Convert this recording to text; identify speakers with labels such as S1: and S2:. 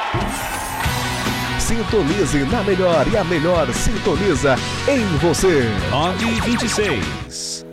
S1: Sintonize na melhor e a melhor sintoniza em você.
S2: 9h26.